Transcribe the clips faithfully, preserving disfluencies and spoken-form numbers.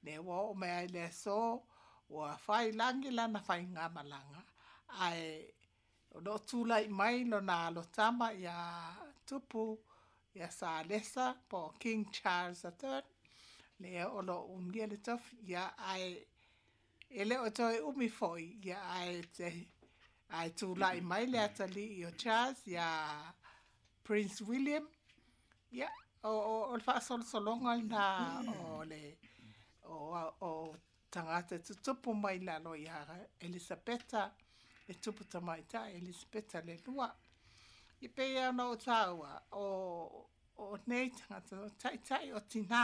ne wo o me ai le so o fai langi lana fai ngā malanga ai o do tula i mai no na lo tama ia tupu ia sa lesa po King Charles the third le o lo ungia le tof ia ai ele o toi umi foi ia ai te ai tula i mai le atali i o Charles ia Prince William ia o o o fa sol solonga na o le o o tangata tupu mai la lo ia Elisabetta e tupu tamaita Elisabetta le lua i pe ia no taua o o nei tangata tai tai o tina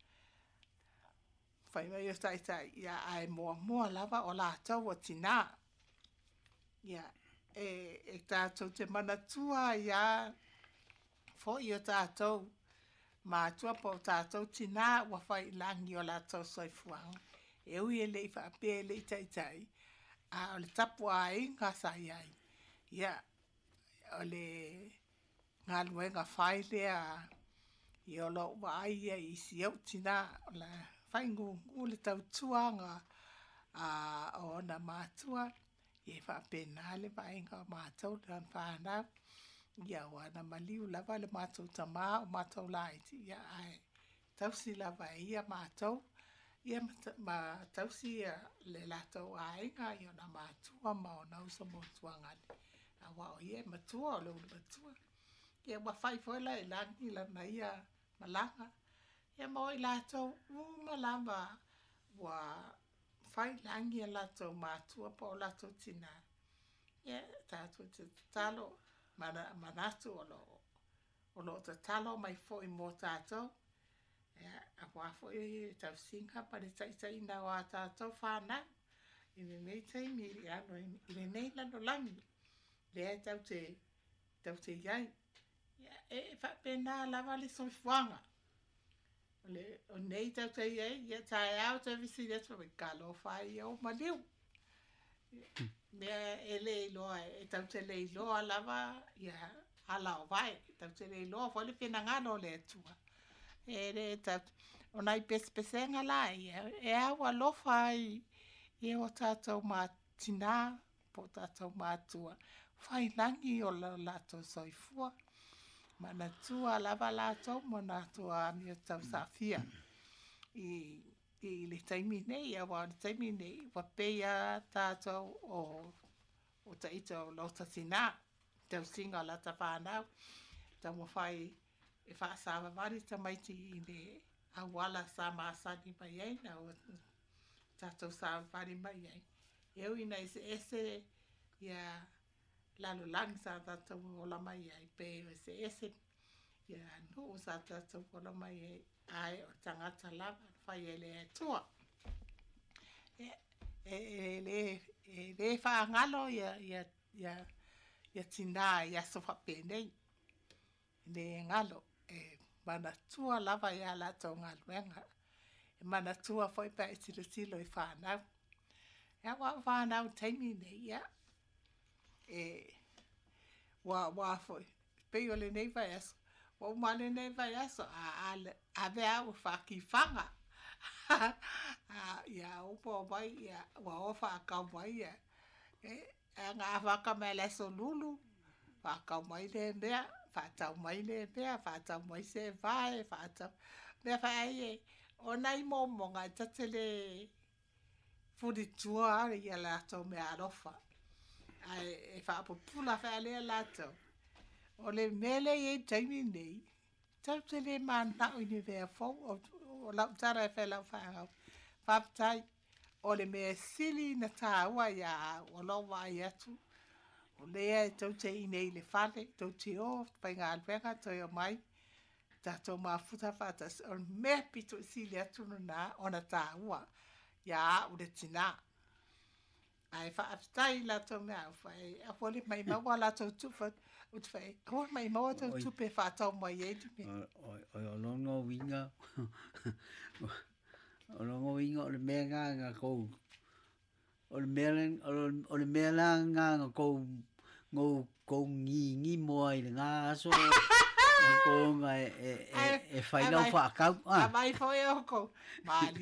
fai mai o tai tai ia ai moa moa lava o la tau o tina ia e e tātou te manatua ia fo i o tātou ma tua po tātou tina wa fai langi o la tau soifuanga e ui e lei wha pe e lei tai tai a o le tapu ai ngā sai ai ia o le ngā luenga whai lea i o lo wa ai ia i si au tina o la whai ngu ngu le tau tuanga a o na mātua i e wha pe nā le whai ngā mātou dan whanau ia wana maliu lava le mātou tamā o mātou laiti ia ai tausi lava ia mātou ia ma tausi le latou ainga i ona mātua ma o nau sa motuangani a wa o ia matua o le matua ia wa fai foi la i langi lana ia malanga ia mo i latou u malama wa fai langi a latou mātua po o latou tina ia tātou te talo mana manatu o lo o lo te talo mai foi mo tātou ia a wa foi tau singa pa le tai tai na wa tātou whana i le nei tai mi ano i le nei lano langi le tau te tau te iai ia e fa pena lava le soifuanga o le o nei tau te iai ia tae au te visi le tau kalo fai o maliu mea e le iloa e tau te le iloa lava ia hala o vai tau te le iloa fo le pena ngano le atua e le tau o nai pespesenga la ia e awa lofa i e o tātou mātina po tātou mātua fai langi o la lato soifua mana tua lava lato mo natua mi o tau safia i i le taimi nei a wa le taimi nei wa peia tātou o o taito o lauta tina tau singa la ta whanau tau mo fai e wha sawa wari ta maiti i le awala sa maasani mai ai na o tātou sawa wari mai ai eu ina ese ese ia lalo lang sa tātou o la mai ai pe ese ese ia no sa tātou o la mai ai ai o tangata lava fai ele e tua e e le e le fa ngalo ya ya ya ya tina ya sofa penei le ngalo e mana tua lava ya la tonga luenga e mana tua foi pa e tiro tilo i fa na ya wa fa na taimi nei ya e wa wa foi pe yo le nei va es wa mane nei va es a a a ve a fa ki fanga a ya o po vai ya wa o fa ka vai ya e nga fa ka mele so lulu fa ka mai le be fa ta mai le be fa ta mai se vai fa ta me fa ai o nai mo mo nga tatele fudi tua ya la to me alofa ai e fa po pula fa le la to o le mele e taimi nei tau te le mana o ni vea fau o lau tara e whai lau whaanga whaptai o le mea sili na tāua ia o lau wai atu o lea e tau te inei le whale tau te o pai ngā alwenga tau o mai tātou mafuta whata o mea pito sili atu no nā o na tāua ia o le tina ai whaptai la tau mea o whai a whole mai maua la tau tufa o te whai a mai maua tau tupe whatau mai e tu me o longo winga o longo winga o le mea ngā ngā kou o le mea o le mea la ngā ngā kou ngō kou ngi ngi moa i le ngā aso o kou ngā e e e whai lau whaakau a mai fo e oko